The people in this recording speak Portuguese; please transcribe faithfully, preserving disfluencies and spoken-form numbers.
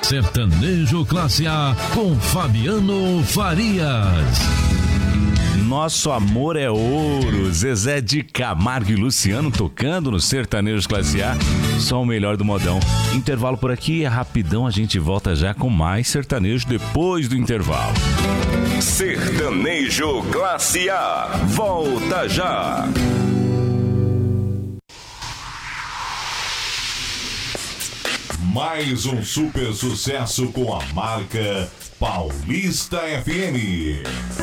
Sertanejo Classe A com Fabiano Farias. Nosso amor é ouro. Zezé de Camargo e Luciano tocando no Sertanejo Classe A. Só o melhor do modão. Intervalo por aqui, é rapidão. A gente volta já com mais sertanejo depois do intervalo. Sertanejo Classe A. Volta já. Mais um super sucesso com a marca Paulista F M.